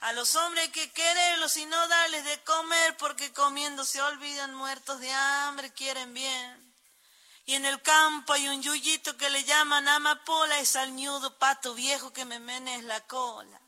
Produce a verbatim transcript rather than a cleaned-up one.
A los hombres hay que quererlos y no darles de comer, porque comiendo se olvidan, muertos de hambre quieren bien. Y en el campo hay un yuyito que le llaman amapola, es al ñudo pato viejo que me menes la cola.